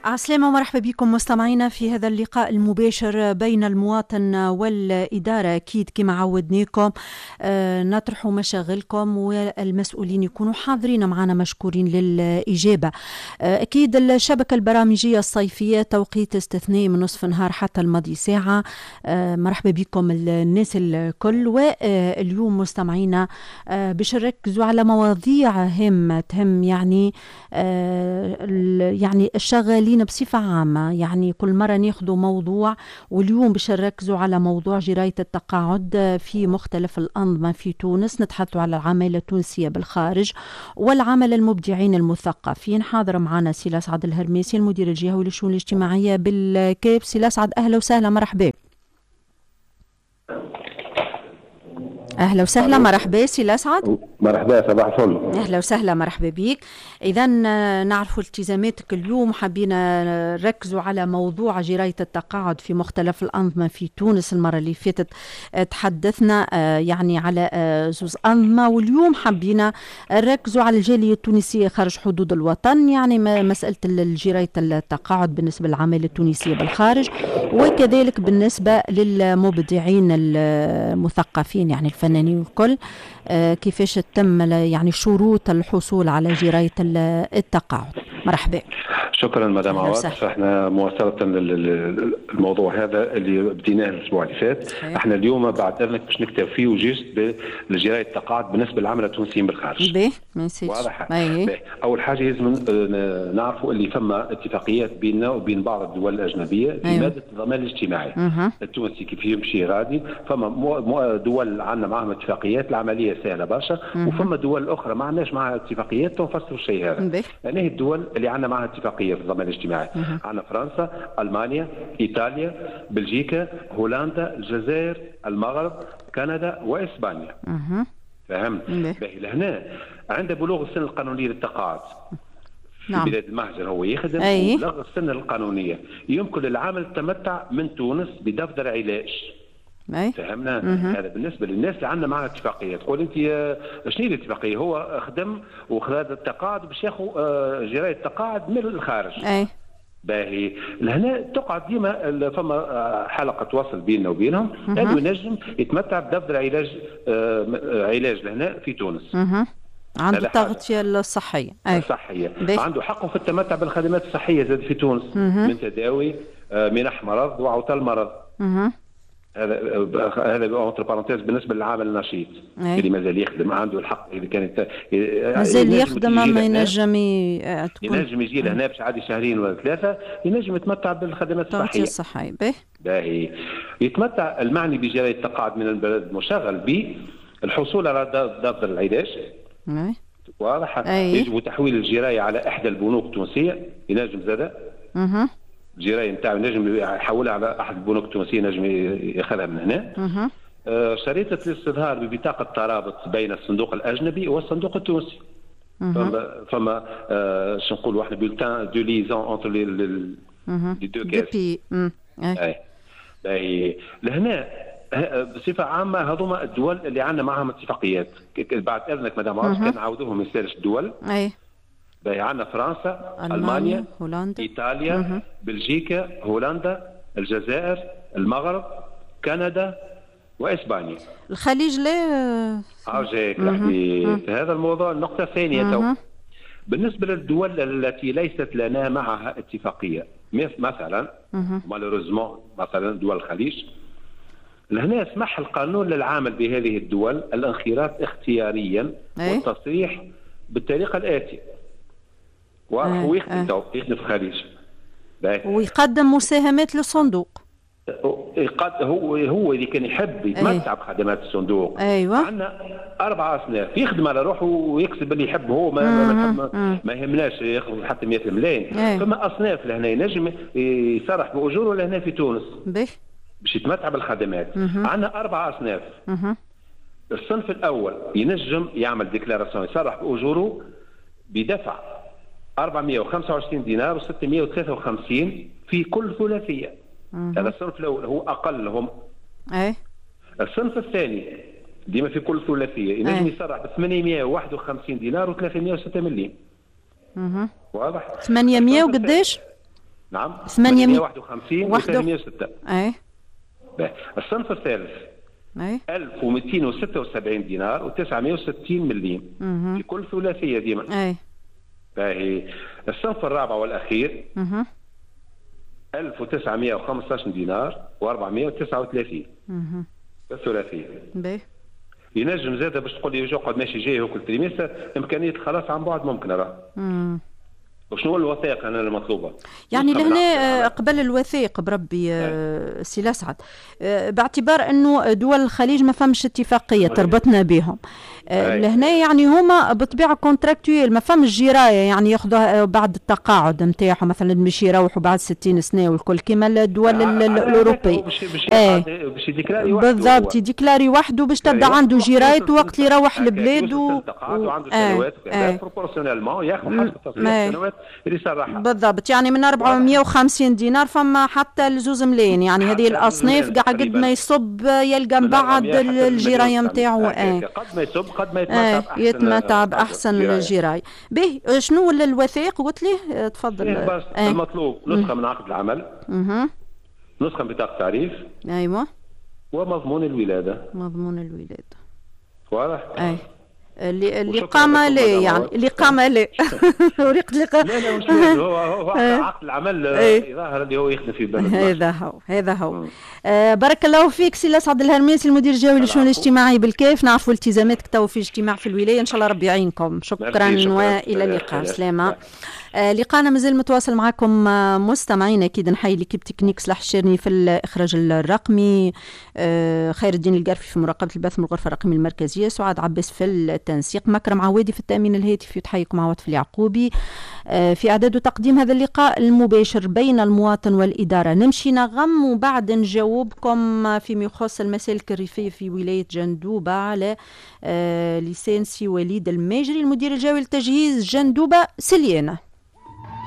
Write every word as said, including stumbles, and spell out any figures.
عسلامة ومرحبا بكم مستمعينا في هذا اللقاء المباشر بين المواطن والإدارة. أكيد كما عودناكم آه نطرحوا مشاغلكم والمسؤولين يكونوا حاضرين معنا مشكورين للإجابة. آه أكيد الشبكة البرامجية الصيفية توقيت استثنائي من نصف النهار حتى الماضي ساعة. آه مرحبا بكم الناس الكل. واليوم مستمعينا آه باش نركزوا على مواضيع هامة تهم يعني آه يعني الشغالين بصفة عامة. يعني كل مرة ناخذوا موضوع، واليوم باش نركزوا على موضوع جراية التقاعد في مختلف الأنظمة في تونس. نتحدثوا على العمالة التونسية بالخارج والعمل المبدعين المثقفين. حاضر معنا سي الأسعد الهرميسي المدير الجهوي للشؤون الاجتماعية بالكاب. سي الأسعد أهلا وسهلا مرحبا. اهلا وسهلا مرحبا سي الاسعد. مرحبا صباح الفل. اهلا وسهلا مرحبا بك. اذا نعرفوا التزاماتك اليوم، حبينا نركزوا على موضوع جراية التقاعد في مختلف الانظمه في تونس. المره اللي فاتت تحدثنا يعني على زوز انظمه، واليوم حبينا نركزوا على الجاليه التونسيه خارج حدود الوطن. يعني مساله جراية التقاعد بالنسبه للعماله التونسيه بالخارج، وكذلك بالنسبه للمبدعين المثقفين يعني الفنانين والكل. آه كيفاش تتم يعني شروط الحصول على جراية التقاعد؟ مرحبا. شكرا مدام عواد. احنا مواصلة للموضوع هذا اللي بديناه الاسبوع اللي فات. صحيح. احنا اليوم بعد اذنك باش نكتب فيه وجيست لجراية التقاعد بالنسبه للعمله التونسيين بالخارج. باهي ما نسيتش. واضح. اول حاجه لازم نعرفوا اللي فما اتفاقيات بيننا وبين بعض الدول الاجنبيه في أيوه. ماده الضمان الاجتماعي. أه. التونسي كيف يمشي غادي، فما دول عندنا معهم اتفاقيات العمليه سهله برشا، وفما دول اخرى ما عندناش معها اتفاقيات. تنفسروا الشيء هذا. يعني هي الدول اللي عندنا معها اتفاقيه في الضمان الاجتماعي. عندنا فرنسا، المانيا، ايطاليا، بلجيكا، هولندا، الجزائر، المغرب، كندا واسبانيا. أه. فهمت؟ لهنا عند بلوغ السن القانوني للتقاعد في نعم. بلاد المهجر هو يخدم أيه. وبلغ السن القانونيه يمكن للعامل التمتع من تونس بدفتر علاج. أيه. فهمنا؟ مه. هذا بالنسبه للناس اللي عندنا معنا اتفاقيه. تقول انت شنو هي الاتفاقيه؟ هو خدم وخذ التقاعد باش ياخذ جرايه التقاعد من الخارج. أيه. باهي لهنا تقعد ديما فما حلقه وصل بيننا وبينهم انه ينجم يتمتع بدفتر علاج علاج لهنا في تونس. اها عنده التغطيه الصحيه. أي. الصحيه بيه. عنده حقه في التمتع بالخدمات الصحيه زاد في تونس. مه. من تداوي منح مرض وعطل مرض. اها هذا هذا اونتر بارونتيز بالنسبه للعامل النشيط اللي مازال يخدم عنده الحق. اذا كانت مازال يخدم اما ينجم ينجم يجي لهنا باش عادي شهرين ولا ثلاثه ينجم يتمتع بالخدمات الصحيه. الصحيه باهي. باهي يتمتع المعني بجرايه التقاعد من البلد المشغل به الحصول على دفتر العلاج. اي واضح. يجب تحويل الجرايه على احدى البنوك التونسيه ينجم زاده. اها الجرايه نتاعو ينجم يحولها على احد البنوك التونسيه ينجم ياخذها من هنا. اها آه شريطه الاستظهار ببطاقه ترابط بين الصندوق الاجنبي والصندوق التونسي. فما فما آه شو نقولوا احنا بولتان دو ليزون اونتر لي لي دو كاس. اي باهي لهنا بصفه عامه هذوما الدول اللي عندنا معهم اتفاقيات. بعد اذنك مدام عاوز كان نعاودوهم ما يسالش الدول. اي باهي عندنا فرنسا، ألمانيا، المانيا، هولندا، ايطاليا، مه. بلجيكا، هولندا، الجزائر، المغرب، كندا واسبانيا. الخليج لا ارجيك لحدي في هذا الموضوع. النقطه الثانيه تو بالنسبه للدول التي ليست لنا معها اتفاقيه مثلا مالوريزمون مثلا دول الخليج، لهنا يسمح القانون للعامل بهذه الدول الانخراط اختياريا أيه؟ والتصريح بالطريقه الاتيه. وهو يخدم تو يخدم في الخليج ويقدم مساهمات للصندوق. هو هو اللي كان يحب يتمتع أيه؟ بخدمات الصندوق. ايوه عندنا اربع اصناف يخدم على روحه ويكسب اللي يحب هو. ما ما, ما, ما يهمناش ياخذ حتى مئة ملايين. أيه؟ فما اصناف لهنا ينجم يصرح باجوره لهنا في تونس به باش يتمتع بالخدمات. عندنا اربع اصناف. مه. الصنف الاول ينجم يعمل ديكلاراسيون يصرح باجوره بدفع أربعمئة وخمسة وعشرين دينار وستمئة وثلاثة وخمسين في كل ثلاثيه. هذا الصنف الاول هو اقلهم. اي الصنف الثاني ديما في كل ثلاثيه ينجم يصرح ب ثمانمئة وواحد وخمسين دينار وثلاثمئة وستة مليم. اها واضح. ثمانمئة وقداش؟ نعم ثمانمائة وواحد وخمسين وثلاثمائة وستة. اي الصنف الثالث اي ألف ومئتين وستة وسبعين دينار وتسعمائة وستين مليم في كل ثلاثيه ديما. اي باهي الصنف الرابع والاخير اها ألف وتسعمائة وخمسة عشر دينار وأربعمائة وتسعة وثلاثين اها الثلاثيه. باهي ينجم زاده باش تقول لي يقعد ماشي جاي كل تريمستر امكانيه الخلاص عن بعد ممكن راه. وشنو الوثائق انا المطلوبه؟ يعني لهنا قبل الوثائق بربي سي الاسعد، باعتبار انه دول الخليج ما فهمش اتفاقيه تربطنا بهم لهنا، يعني هما بطبيعه كونتراكتويل ما فهمش جرايه، يعني ياخذوها بعد التقاعد نتاعهم مثلا باش يروحوا بعد ستين سنه والكل كما الدول الاوروبيه. ايه بالضبط يديكلاري وحده باش تبدا عنده جرايته وقت اللي يروح لبلاده وعنده سنوات وكذا بروبورسيونيلمون ياخذ حسب السنوات اللي صرحها. بالضبط يعني من أربعمائة وخمسين دينار فما حتى لزوز ملايين، يعني هذه الاصناف قاعد قد ما يصب يلقى من بعد الجرايه نتاعو قد ما يصب قد ما يتمتع بأحسن يتمتع باحسن الجرايه. به شنو الوثائق قلت لي؟ تفضل. بس آه. المطلوب نسخه من عقد العمل، اها نسخه من بطاقه تعريف، ايوه، ومضمون الولاده. مضمون الولاده واضح. اي الإقامة لا، يعني الإقامة لا ورقة الإقامة لا لا مش هو هو عقد العمل الظاهر اللي هو يخدم في بلد. هذا هو هذا هو. آه بارك الله فيك سي الأسعد الهرميسي المدير الجوي للشؤون الاجتماعية بالكيف. نعرفوا التزاماتك تو في اجتماع في الولاية، إن شاء الله ربي يعينكم. شكرا وإلى اللقاء. سلامة. آه لقاءنا مازال متواصل معكم آه مستمعين. أكيد نحيي ليكيب تكنيك صلاح الشيرني في الإخراج الرقمي، آه خير الدين القرفي في مراقبة البث من الغرفة الرقمية المركزية، سعاد عباس في التنسيق، مكرم عوادي في التأمين الهاتفي، وتحييكم عواطف اليعقوبي آه في إعداد وتقديم هذا اللقاء المباشر بين المواطن والإدارة. نمشي نغم وبعد نجاوبكم فيما يخص المسالك الريفية في ولاية جندوبة على آه لسان سي وليد الماجري المدير الجوي لتجهيز جندوبة سليانة.